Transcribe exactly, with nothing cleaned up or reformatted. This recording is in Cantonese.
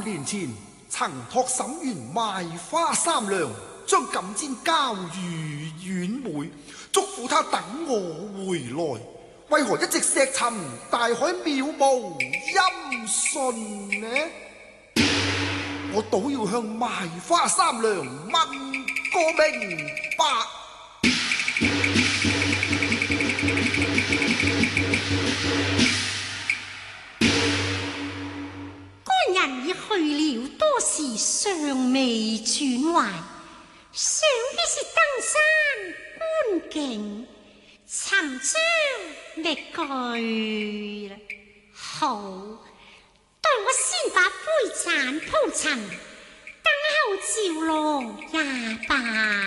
年前曾託沈園賣花三兩，將錦氈交予婉妹，囑咐他等我回來。為何一直石沉大海，渺無音訊呢？我倒要向賣花三娘問個明白。 官人已去了多時，尚未轉還，想的是登山觀景，尋章覓據啦。好，待我先把杯盞鋪陳，等候趙龍也罷。